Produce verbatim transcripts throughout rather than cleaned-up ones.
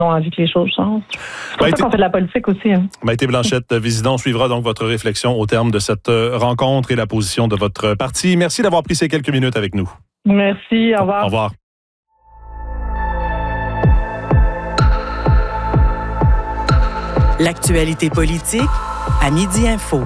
ont envie que les choses changent. C'est pour Maïté, ça qu'on fait de la politique aussi. Hein. Maïté Blanchette-Vizidon, suivra donc votre réflexion au terme de cette rencontre et la position de votre parti. Merci d'avoir pris ces quelques minutes avec nous. Merci, au revoir. Au revoir. L'actualité politique à Midi Info.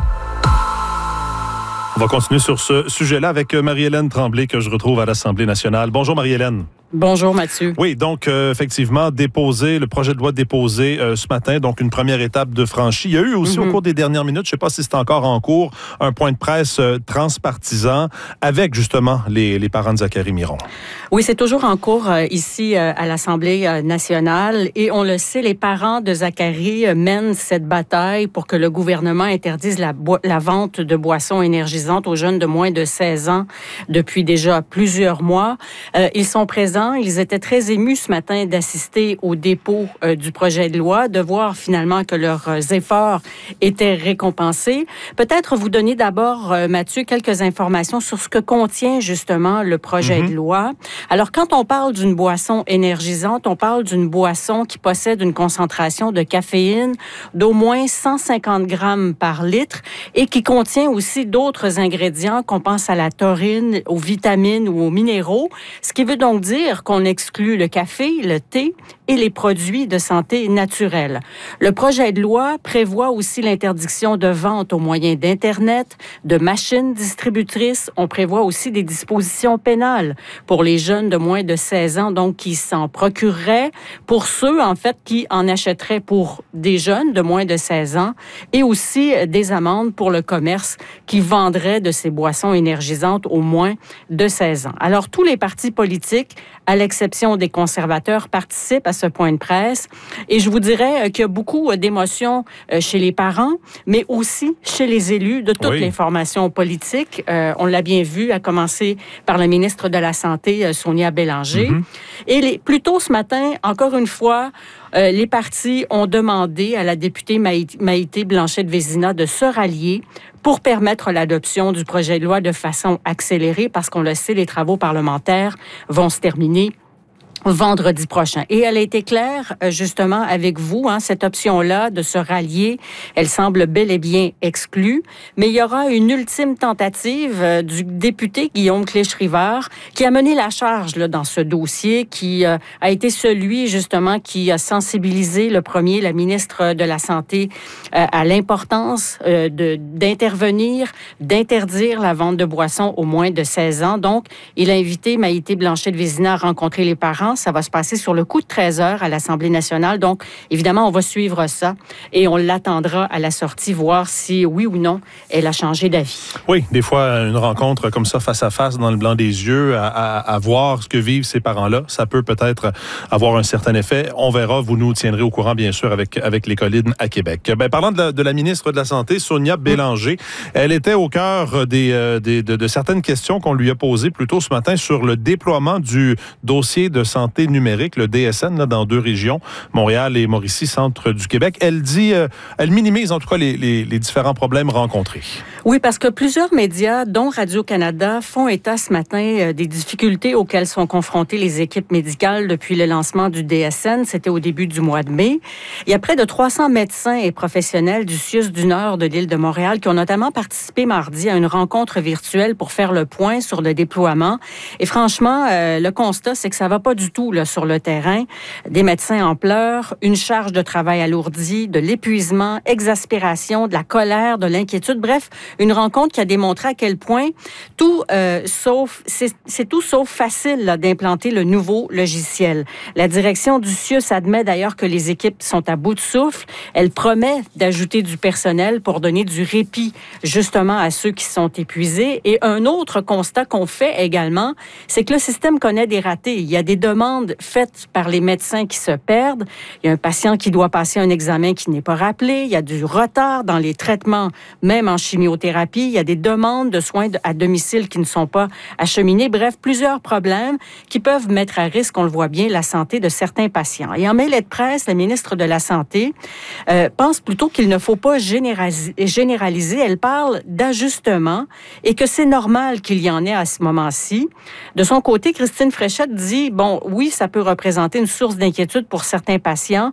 On va continuer sur ce sujet-là avec Marie-Hélène Tremblay que je retrouve à l'Assemblée nationale. Bonjour Marie-Hélène. Bonjour Mathieu. Oui, donc euh, effectivement, déposé, le projet de loi déposé euh, ce matin, donc une première étape de franchie. Il y a eu aussi mm-hmm. au cours des dernières minutes, je ne sais pas si c'est encore en cours, un point de presse euh, transpartisan avec justement les, les parents de Zachary Miron. Oui, c'est toujours en cours euh, ici euh, à l'Assemblée euh, nationale et on le sait, les parents de Zachary euh, mènent cette bataille pour que le gouvernement interdise la, bo- la vente de boissons énergisantes aux jeunes de moins de seize ans depuis déjà plusieurs mois. Euh, ils sont présents. Ils étaient très émus ce matin d'assister au dépôt euh, du projet de loi, de voir finalement que leurs euh, efforts étaient récompensés. Peut-être vous donner d'abord, euh, Mathieu, quelques informations sur ce que contient justement le projet mm-hmm. de loi. Alors, quand on parle d'une boisson énergisante, on parle d'une boisson qui possède une concentration de caféine d'au moins cent cinquante grammes par litre et qui contient aussi d'autres ingrédients qu'on pense à la taurine, aux vitamines ou aux minéraux, ce qui veut donc dire qu'on exclut le café, le thé et les produits de santé naturels. Le projet de loi prévoit aussi l'interdiction de vente au moyen d'Internet, de machines distributrices. On prévoit aussi des dispositions pénales pour les jeunes de moins de seize ans, donc qui s'en procureraient, pour ceux, en fait, qui en achèteraient pour des jeunes de moins de seize ans, et aussi des amendes pour le commerce qui vendrait de ces boissons énergisantes au moins de seize ans. Alors, tous les partis politiques, à l'exception des conservateurs, participent à ce point de presse. Et je vous dirais qu'il y a beaucoup d'émotions chez les parents, mais aussi chez les élus de toutes oui. les formations politiques. Euh, on l'a bien vu, à commencer par la ministre de la Santé, Sonia Bélanger. Mm-hmm. Et les, plus tôt ce matin, encore une fois, euh, les partis ont demandé à la députée Maï- Maïté Blanchette-Vézina de se rallier pour permettre l'adoption du projet de loi de façon accélérée, parce qu'on le sait, les travaux parlementaires vont se terminer vendredi prochain. Et elle a été claire, justement, avec vous, hein, cette option-là de se rallier, elle semble bel et bien exclue, mais il y aura une ultime tentative euh, du député Guillaume Clich-Rivard qui a mené la charge là, dans ce dossier, qui euh, a été celui, justement, qui a sensibilisé le premier, la ministre de la Santé, euh, à l'importance euh, de, d'intervenir, d'interdire la vente de boissons aux moins de seize ans. Donc, il a invité Maïté Blanchette-Vézina à rencontrer les parents. Ça va se passer sur le coup de treize heures à l'Assemblée nationale. Donc, évidemment, on va suivre ça et on l'attendra à la sortie, voir si, oui ou non, elle a changé d'avis. Oui, des fois, une rencontre comme ça, face à face, dans le blanc des yeux, à, à, à voir ce que vivent ces parents-là, ça peut peut-être avoir un certain effet. On verra. Vous nous tiendrez au courant, bien sûr, avec, avec les Collines à Québec. Ben, parlant de la, de la ministre de la Santé, Sonia Bélanger, elle était au cœur des, euh, des, de, de certaines questions qu'on lui a posées plus tôt ce matin sur le déploiement du dossier de santé numérique, le D S N, là, dans deux régions, Montréal et Mauricie, centre du Québec. Elle dit, euh, elle minimise en tout cas les, les, les différents problèmes rencontrés. Oui, parce que plusieurs médias, dont Radio-Canada, font état ce matin euh, des difficultés auxquelles sont confrontées les équipes médicales depuis le lancement du D S N. C'était au début du mois de mai. Il y a près de trois cents médecins et professionnels du C I U S du Nord de l'île de Montréal qui ont notamment participé mardi à une rencontre virtuelle pour faire le point sur le déploiement. Et franchement, euh, le constat, c'est que ça va pas du tout là, sur le terrain. Des médecins en pleurs, une charge de travail alourdie, de l'épuisement, exaspération, de la colère, de l'inquiétude. Bref, une rencontre qui a démontré à quel point tout euh, sauf c'est, c'est tout sauf facile là, d'implanter le nouveau logiciel. La direction du C I U S admet d'ailleurs que les équipes sont à bout de souffle. Elle promet d'ajouter du personnel pour donner du répit justement à ceux qui sont épuisés. Et un autre constat qu'on fait également, c'est que le système connaît des ratés. Il y a des demandes faites par les médecins qui se perdent. Il y a un patient qui doit passer un examen qui n'est pas rappelé. Il y a du retard dans les traitements, même en chimiothérapie. Il y a des demandes de soins à domicile qui ne sont pas acheminées. Bref, plusieurs problèmes qui peuvent mettre à risque, on le voit bien, la santé de certains patients. Et en mêlée de presse, la ministre de la Santé euh, pense plutôt qu'il ne faut pas généraliser, généraliser. Elle parle d'ajustement et que c'est normal qu'il y en ait à ce moment-ci. De son côté, Christine Fréchette dit, bon, oui, ça peut représenter une source d'inquiétude pour certains patients,